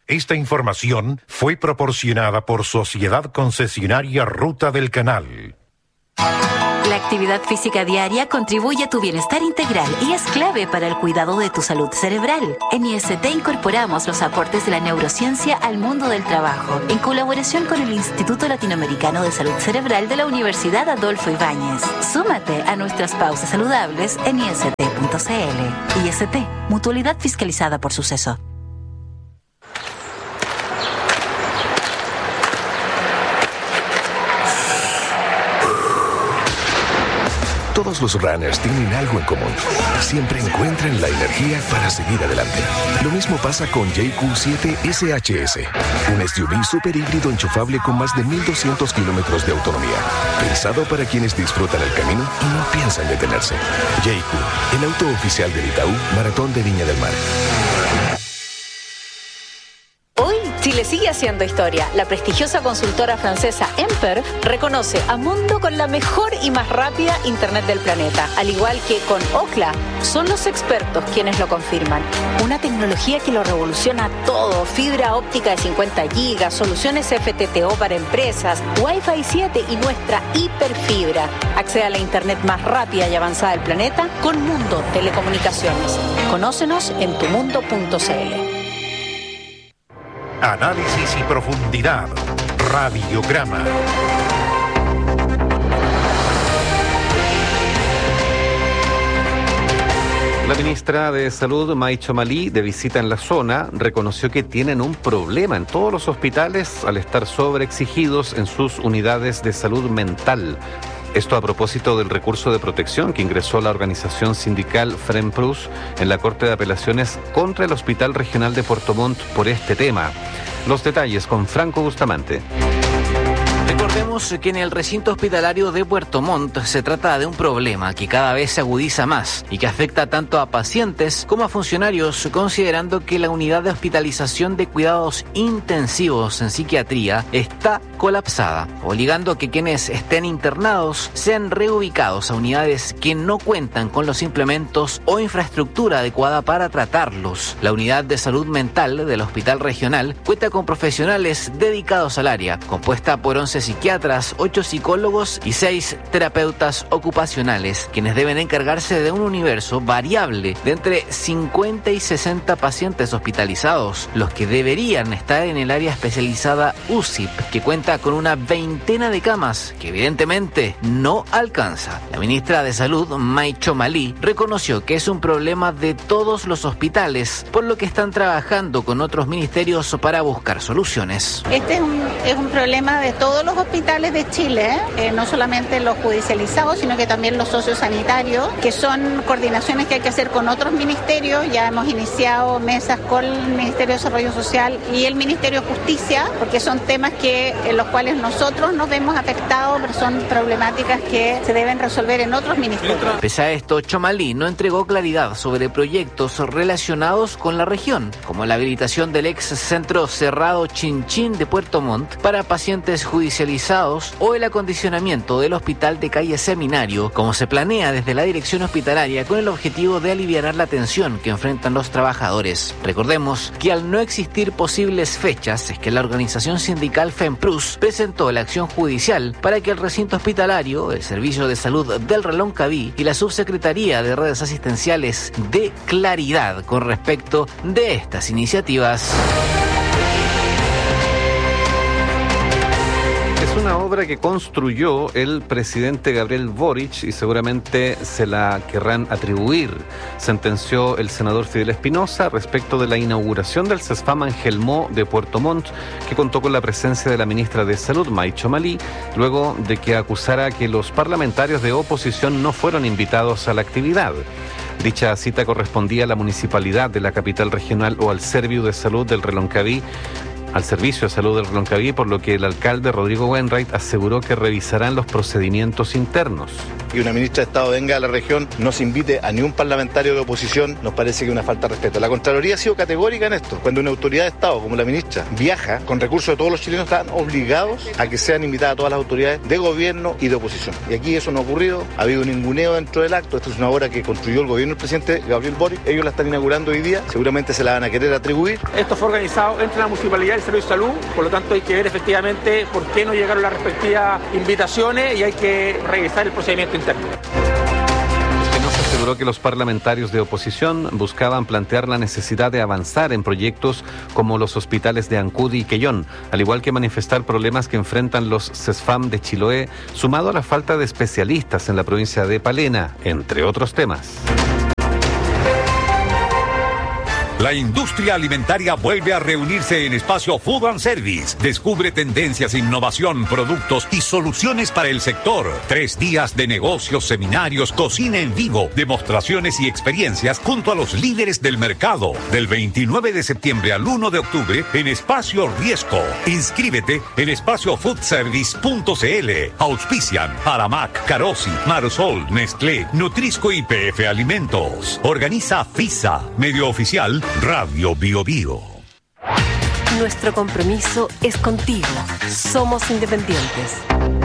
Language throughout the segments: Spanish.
Esta información fue proporcionada por Sociedad Concesionaria Ruta del Canal. La actividad física diaria contribuye a tu bienestar integral y es clave para el cuidado de tu salud cerebral. En IST incorporamos los aportes de la neurociencia al mundo del trabajo, en colaboración con el Instituto Latinoamericano de Salud Cerebral de la Universidad Adolfo Ibáñez. Súmate a nuestras pausas saludables en ist.cl. IST, mutualidad fiscalizada por Suceso. Todos los runners tienen algo en común. Siempre encuentran la energía para seguir adelante. Lo mismo pasa con JQ7 SHS, un SUV super híbrido enchufable con más de 1.200 kilómetros de autonomía. Pensado para quienes disfrutan el camino y no piensan detenerse. JQ, el auto oficial del Itaú Maratón de Viña del Mar. Chile sigue haciendo historia. La prestigiosa consultora francesa Emper reconoce a Mundo con la mejor y más rápida Internet del planeta. Al igual que con Ookla, son los expertos quienes lo confirman. Una tecnología que lo revoluciona todo. Fibra óptica de 50 gigas, soluciones FTTO para empresas, Wi-Fi 7 y nuestra hiperfibra. Accede a la Internet más rápida y avanzada del planeta con Mundo Telecomunicaciones. Conócenos en tumundo.cl. Análisis y profundidad. Radiograma. La ministra de Salud, May Chomali, de visita en la zona, reconoció que tienen un problema en todos los hospitales al estar sobreexigidos en sus unidades de salud mental. Esto a propósito del recurso de protección que ingresó la organización sindical FREMPRUS en la Corte de Apelaciones contra el Hospital Regional de Puerto Montt por este tema. Los detalles con Franco Bustamante. Recordemos que en el recinto hospitalario de Puerto Montt se trata de un problema que cada vez se agudiza más y que afecta tanto a pacientes como a funcionarios, considerando que la unidad de hospitalización de cuidados intensivos en psiquiatría está colapsada, obligando a que quienes estén internados sean reubicados a unidades que no cuentan con los implementos o infraestructura adecuada para tratarlos. La unidad de salud mental del Hospital Regional cuenta con profesionales dedicados al área, compuesta por 11 psiquiatras, 8 psicólogos y 6 terapeutas ocupacionales, quienes deben encargarse de un universo variable de entre 50 y 60 pacientes hospitalizados, los que deberían estar en el área especializada UCIP, que cuenta con una veintena de camas, que evidentemente no alcanza. La ministra de Salud, May Chomali, reconoció que es un problema de todos los hospitales, por lo que están trabajando con otros ministerios para buscar soluciones. Este es un problema de todos los hospitales de Chile, no solamente los judicializados, sino que también los sociosanitarios, que son coordinaciones que hay que hacer con otros ministerios. Ya hemos iniciado mesas con el Ministerio de Desarrollo Social y el Ministerio de Justicia, porque son temas en los cuales nosotros nos vemos afectados, pero son problemáticas que se deben resolver en otros ministerios. Pese a esto, Chomali no entregó claridad sobre proyectos relacionados con la región, como la habilitación del ex centro cerrado Chinchín de Puerto Montt para pacientes judicializados o el acondicionamiento del hospital de calle Seminario, como se planea desde la dirección hospitalaria con el objetivo de aliviar la tensión que enfrentan los trabajadores. Recordemos que al no existir posibles fechas, es que la organización sindical FEMPRUS presentó la acción judicial para que el recinto hospitalario, el Servicio de Salud del Reloncaví y la Subsecretaría de Redes Asistenciales dé claridad con respecto de estas iniciativas. Una obra que construyó el presidente Gabriel Boric y seguramente se la querrán atribuir, sentenció el senador Fidel Espinosa respecto de la inauguración del CESFAM Angelmó de Puerto Montt, que contó con la presencia de la ministra de Salud, May Chomali, luego de que acusara que los parlamentarios de oposición no fueron invitados a la actividad. Dicha cita correspondía a la municipalidad de la capital regional o al Serviu de Salud del Reloncaví, al Servicio de Salud del Roncaví, por lo que el alcalde Rodrigo Wainwright aseguró que revisarán los procedimientos internos. Que una ministra de Estado venga a la región, no se invite a ni un parlamentario de oposición, nos parece que es una falta de respeto. La Contraloría ha sido categórica en esto. Cuando una autoridad de Estado como la ministra viaja con recursos de todos los chilenos, están obligados a que sean invitadas todas las autoridades de gobierno y de oposición. Y aquí eso no ha ocurrido, ha habido un ninguneo dentro del acto. Esta es una obra que construyó el gobierno del presidente Gabriel Boric. Ellos la están inaugurando hoy día, seguramente se la van a querer atribuir. Esto fue organizado entre la municipalidad y el Servicio de Salud, por lo tanto hay que ver efectivamente por qué no llegaron las respectivas invitaciones y hay que revisar el procedimiento interno. Aseguró que los parlamentarios de oposición buscaban plantear la necesidad de avanzar en proyectos como los hospitales de Ancud y Quellón, al igual que manifestar problemas que enfrentan los CESFAM de Chiloé, sumado a la falta de especialistas en la provincia de Palena, entre otros temas. La industria alimentaria vuelve a reunirse en Espacio Food and Service. Descubre tendencias, innovación, productos y soluciones para el sector. 3 días de negocios, seminarios, cocina en vivo, demostraciones y experiencias junto a los líderes del mercado. Del 29 de septiembre al 1 de octubre en Espacio Riesco. Inscríbete en espaciofoodservice.cl. Auspician Aramac, Carosi, Marosol, Nestlé, Nutrisco y PF Alimentos. Organiza FISA, medio oficial Radio Bio Bio. Nuestro compromiso es contigo. Somos independientes.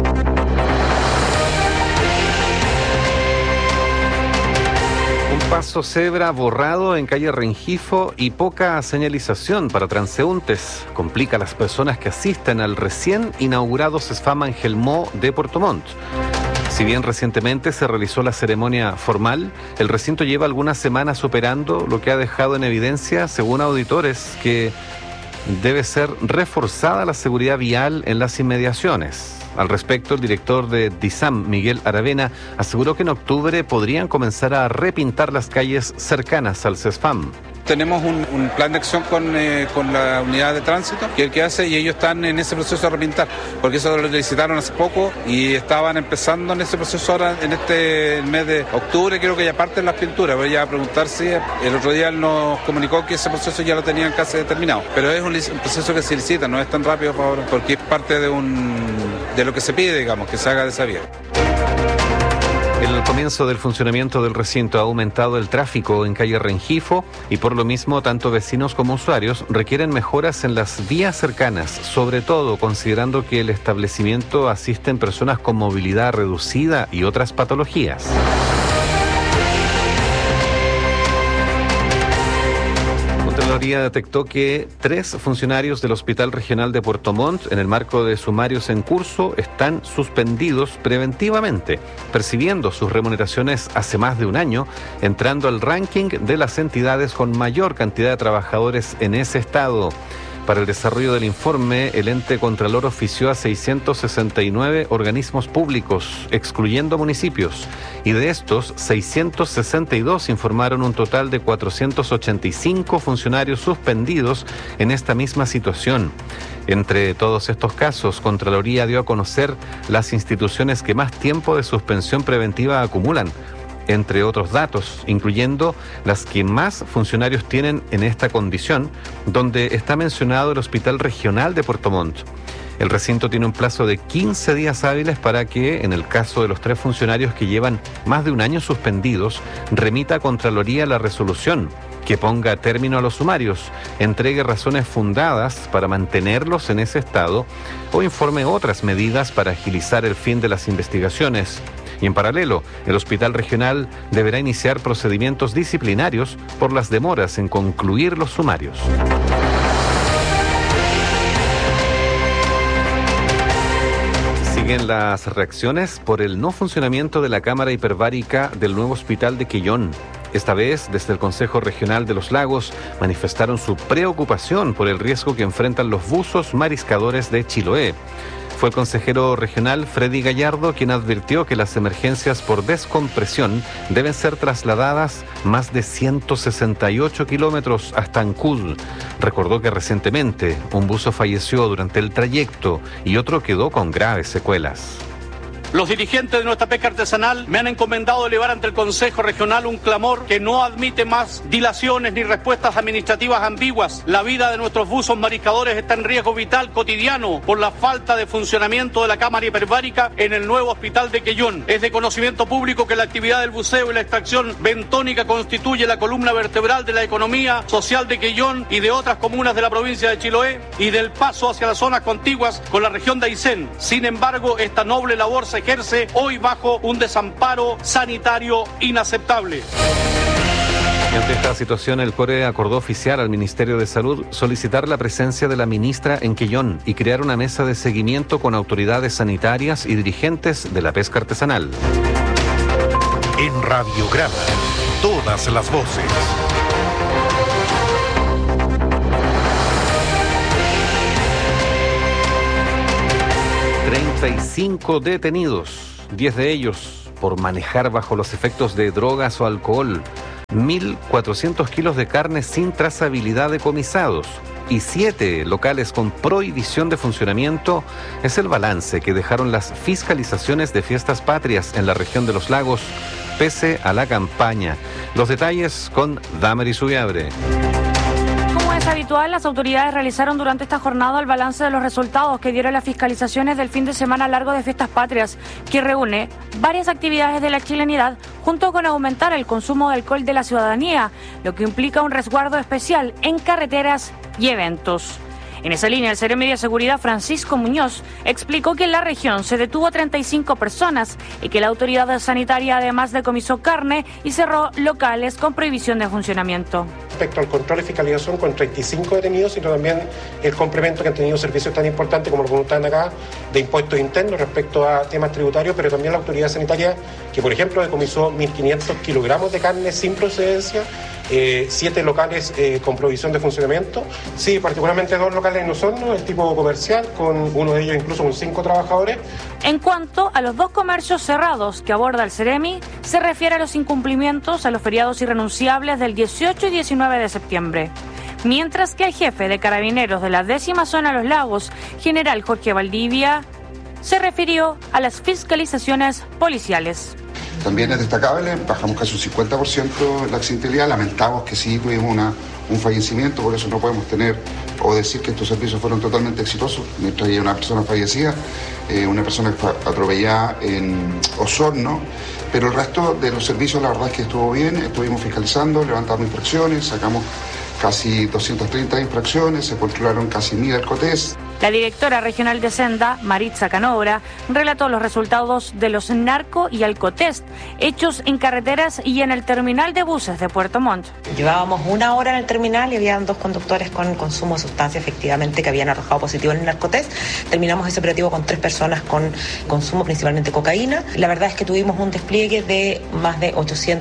Un paso cebra borrado en calle Rengifo y poca señalización para transeúntes complica a las personas que asisten al recién inaugurado CESFAM Angelmó de Puerto Montt. Si bien recientemente se realizó la ceremonia formal, el recinto lleva algunas semanas operando, lo que ha dejado en evidencia, según auditores, que debe ser reforzada la seguridad vial en las inmediaciones. Al respecto, el director de DISAM, Miguel Aravena, aseguró que en octubre podrían comenzar a repintar las calles cercanas al CESFAM. Tenemos un plan de acción con la unidad de tránsito que hace, y ellos están en ese proceso de repintar, porque eso lo licitaron hace poco y estaban empezando en ese proceso ahora en el mes de octubre. Creo que ya parten las pinturas. Voy a preguntar si el otro día él nos comunicó que ese proceso ya lo tenían casi determinado, pero es un proceso que se licita, no es tan rápido porque es parte de lo que se pide, digamos, que se haga de esa vía. El comienzo del funcionamiento del recinto ha aumentado el tráfico en calle Rengifo y por lo mismo tanto vecinos como usuarios requieren mejoras en las vías cercanas, sobre todo considerando que el establecimiento asisten personas con movilidad reducida y otras patologías. La Contraloría detectó que 3 funcionarios del Hospital Regional de Puerto Montt, en el marco de sumarios en curso, están suspendidos preventivamente, percibiendo sus remuneraciones hace más de un año, entrando al ranking de las entidades con mayor cantidad de trabajadores en ese estado. Para el desarrollo del informe, el ente Contralor ofició a 669 organismos públicos, excluyendo municipios, y de estos, 662 informaron un total de 485 funcionarios suspendidos en esta misma situación. Entre todos estos casos, Contraloría dio a conocer las instituciones que más tiempo de suspensión preventiva acumulan, entre otros datos, incluyendo las que más funcionarios tienen en esta condición, donde está mencionado el Hospital Regional de Puerto Montt. El recinto tiene un plazo de 15 días hábiles para que, en el caso de los 3 funcionarios que llevan más de un año suspendidos, remita a Contraloría la resolución que ponga término a los sumarios, entregue razones fundadas para mantenerlos en ese estado o informe otras medidas para agilizar el fin de las investigaciones. Y en paralelo, el Hospital Regional deberá iniciar procedimientos disciplinarios por las demoras en concluir los sumarios. Siguen las reacciones por el no funcionamiento de la cámara hiperbárica del nuevo hospital de Quellón. Esta vez, desde el Consejo Regional de los Lagos, manifestaron su preocupación por el riesgo que enfrentan los buzos mariscadores de Chiloé. Fue el consejero regional Freddy Gallardo quien advirtió que las emergencias por descompresión deben ser trasladadas más de 168 kilómetros hasta Ancud. Recordó que recientemente un buzo falleció durante el trayecto y otro quedó con graves secuelas. Los dirigentes de nuestra pesca artesanal me han encomendado elevar ante el Consejo Regional un clamor que no admite más dilaciones ni respuestas administrativas ambiguas. La vida de nuestros buzos mariscadores está en riesgo vital cotidiano por la falta de funcionamiento de la cámara hiperbárica en el nuevo hospital de Quellón. Es de conocimiento público que la actividad del buceo y la extracción bentónica constituye la columna vertebral de la economía social de Quellón y de otras comunas de la provincia de Chiloé y del paso hacia las zonas contiguas con la región de Aysén. Sin embargo, esta noble labor se ejerce hoy bajo un desamparo sanitario inaceptable. Ante esta situación, el CORE acordó oficiar al Ministerio de Salud solicitar la presencia de la ministra en Quellón y crear una mesa de seguimiento con autoridades sanitarias y dirigentes de la pesca artesanal. En Radiograma, todas las voces. 35 detenidos, 10 de ellos por manejar bajo los efectos de drogas o alcohol, 1.400 kilos de carne sin trazabilidad decomisados y 7 locales con prohibición de funcionamiento es el balance que dejaron las fiscalizaciones de fiestas patrias en la región de los lagos, pese a la campaña. Los detalles con Damaris Ubiabre. Es habitual, las autoridades realizaron durante esta jornada el balance de los resultados que dieron las fiscalizaciones del fin de semana largo de Fiestas Patrias, que reúne varias actividades de la chilenidad junto con aumentar el consumo de alcohol de la ciudadanía, lo que implica un resguardo especial en carreteras y eventos. En esa línea, el Seremi de Seguridad, Francisco Muñoz, explicó que en la región se detuvo a 35 personas y que la autoridad sanitaria además decomisó carne y cerró locales con prohibición de funcionamiento. Respecto al control y fiscalización con 35 detenidos, sino también el complemento que han tenido servicios tan importantes como lo que están acá, de impuestos internos respecto a temas tributarios, pero también la autoridad sanitaria que, por ejemplo, decomisó 1.500 kilogramos de carne sin procedencia, 7 locales con prohibición de funcionamiento, sí, particularmente 2 locales en Osorno, el tipo comercial, con uno de ellos incluso con 5 trabajadores. En cuanto a los 2 comercios cerrados que aborda el Seremi, se refiere a los incumplimientos a los feriados irrenunciables del 18 y 19 de septiembre. Mientras que el jefe de carabineros de la 10ª zona Los Lagos, general Jorge Valdivia, se refirió a las fiscalizaciones policiales. También es destacable, bajamos casi un 50% la accidentalidad, lamentamos que sí tuvimos un fallecimiento, por eso no podemos tener o decir que estos servicios fueron totalmente exitosos. Mientras hay una persona fallecida, una persona que fue atropellada en Osorno, pero el resto de los servicios la verdad es que estuvo bien, estuvimos fiscalizando, levantamos infracciones, sacamos casi 230 infracciones, se controlaron casi 1.000 alcotés. La directora regional de Senda, Maritza Canobra, relató los resultados de los narco y alcotest hechos en carreteras y en el terminal de buses de Puerto Montt. Llevábamos 1 hora en el terminal y habían 2 conductores con consumo de sustancia efectivamente que habían arrojado positivo en el narcotest. Terminamos ese operativo con 3 personas con consumo, principalmente cocaína. La verdad es que tuvimos un despliegue de más de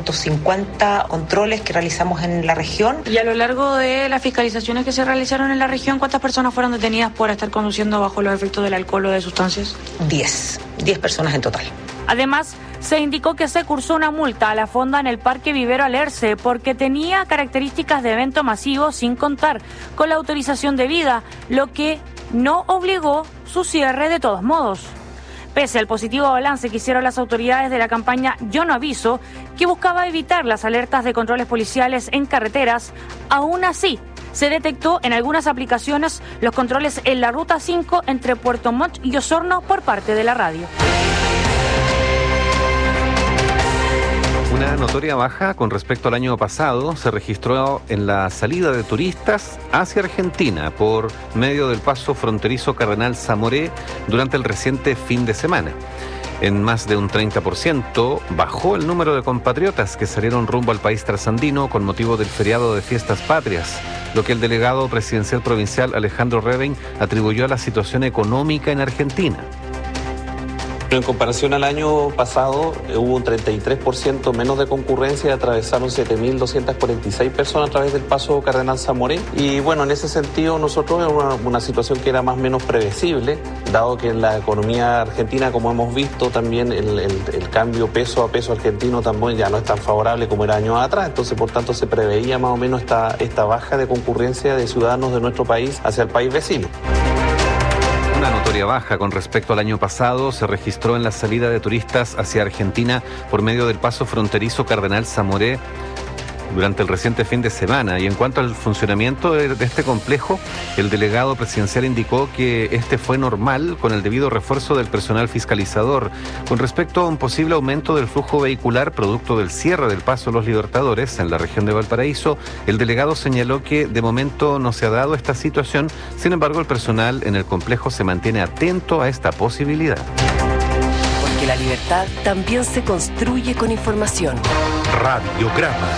850 controles que realizamos en la región. Y a lo largo de las fiscalizaciones que se realizaron en la región, ¿cuántas personas fueron detenidas por estar conduciendo bajo los efectos del alcohol o de sustancias? 10 personas en total. Además, se indicó que se cursó una multa a la fonda en el Parque Vivero Alerce porque tenía características de evento masivo sin contar con la autorización debida, lo que no obligó su cierre de todos modos. Pese al positivo balance que hicieron las autoridades de la campaña Yo No Aviso, que buscaba evitar las alertas de controles policiales en carreteras, aún así se detectó en algunas aplicaciones los controles en la Ruta 5 entre Puerto Montt y Osorno por parte de la radio. Una notoria baja con respecto al año pasado se registró en la salida de turistas hacia Argentina por medio del paso fronterizo Cardenal Zamoré durante el reciente fin de semana. En más de un 30% bajó el número de compatriotas que salieron rumbo al país trasandino con motivo del feriado de Fiestas Patrias, lo que el delegado presidencial provincial Alejandro Reven atribuyó a la situación económica en Argentina. En comparación al año pasado, hubo un 33% menos de concurrencia, atravesaron 7.246 personas a través del paso Cardenal Zamoré. Y bueno, en ese sentido nosotros era una situación que era más o menos previsible, dado que en la economía argentina, como hemos visto, también el cambio peso a peso argentino también ya no es tan favorable como era años atrás. Entonces, por tanto, se preveía más o menos esta baja de concurrencia de ciudadanos de nuestro país hacia el país vecino. Una notoria baja con respecto al año pasado se registró en la salida de turistas hacia Argentina por medio del paso fronterizo Cardenal Zamoré durante el reciente fin de semana. Y en cuanto al funcionamiento de este complejo, el delegado presidencial indicó que este fue normal con el debido refuerzo del personal fiscalizador. Con respecto a un posible aumento del flujo vehicular producto del cierre del Paso Los Libertadores en la región de Valparaíso, el delegado señaló que de momento no se ha dado esta situación. Sin embargo, el personal en el complejo se mantiene atento a esta posibilidad. Porque la libertad también se construye con información. Radiograma.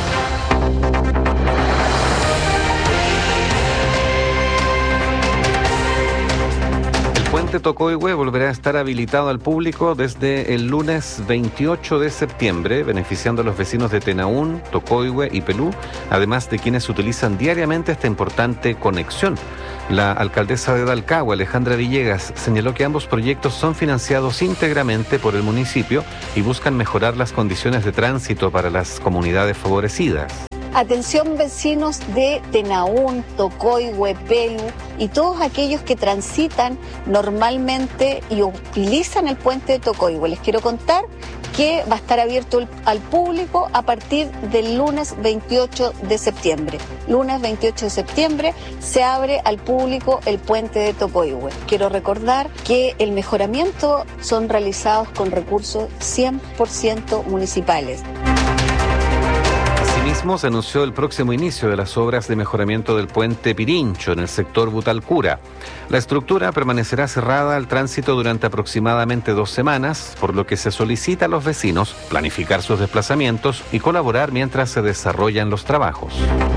El puente Tocoihue volverá a estar habilitado al público desde el lunes 28 de septiembre, beneficiando a los vecinos de Tenaún, Tocoihue y Pelú, además de quienes utilizan diariamente esta importante conexión. La alcaldesa de Dalcahue, Alejandra Villegas, señaló que ambos proyectos son financiados íntegramente por el municipio y buscan mejorar las condiciones de tránsito para las comunidades favorecidas. Atención vecinos de Tenaún, Tocoihue, Pelú y todos aquellos que transitan normalmente y utilizan el puente de Tocoihue. Les quiero contar que va a estar abierto al público a partir del lunes 28 de septiembre. Lunes 28 de septiembre se abre al público el puente de Tocoihue. Quiero recordar que el mejoramiento son realizados con recursos 100% municipales. Asimismo, se anunció el próximo inicio de las obras de mejoramiento del puente Pirincho en el sector Butalcura. La estructura permanecerá cerrada al tránsito durante aproximadamente 2 semanas, por lo que se solicita a los vecinos planificar sus desplazamientos y colaborar mientras se desarrollan los trabajos.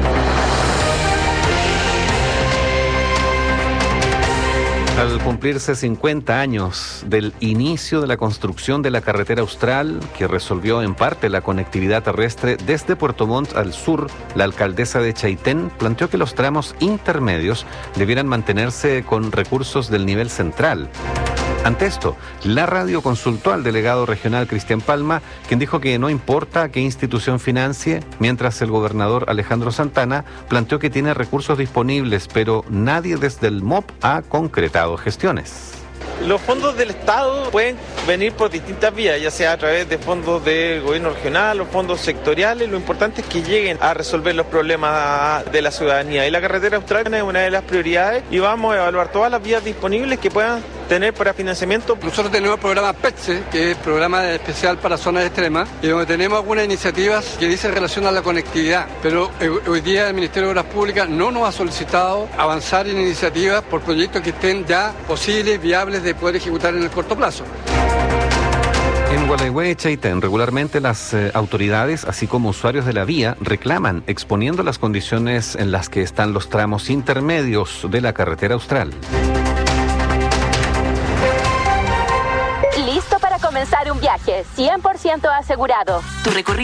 Al cumplirse 50 años del inicio de la construcción de la carretera austral, que resolvió en parte la conectividad terrestre desde Puerto Montt al sur, la alcaldesa de Chaitén planteó que los tramos intermedios debieran mantenerse con recursos del nivel central. Ante esto, la radio consultó al delegado regional Cristian Palma, quien dijo que no importa qué institución financie, mientras el gobernador Alejandro Santana planteó que tiene recursos disponibles, pero nadie desde el MOP ha concretado gestiones. Los fondos del Estado pueden venir por distintas vías, ya sea a través de fondos del gobierno regional o fondos sectoriales. Lo importante es que lleguen a resolver los problemas de la ciudadanía. Y la carretera austral es una de las prioridades y vamos a evaluar todas las vías disponibles que puedan tener para financiamiento. Nosotros tenemos el programa PETSE, que es programa especial para zonas extremas, y donde tenemos algunas iniciativas que dicen relación a la conectividad. Pero hoy día el Ministerio de Obras Públicas no nos ha solicitado avanzar en iniciativas por proyectos que estén ya posibles, viables de poder ejecutar en el corto plazo. En Gualeguay y Chaitén, regularmente las autoridades, así como usuarios de la vía, reclaman exponiendo las condiciones en las que están los tramos intermedios de la carretera austral. Listo para comenzar un viaje 100% asegurado. Tu recorrido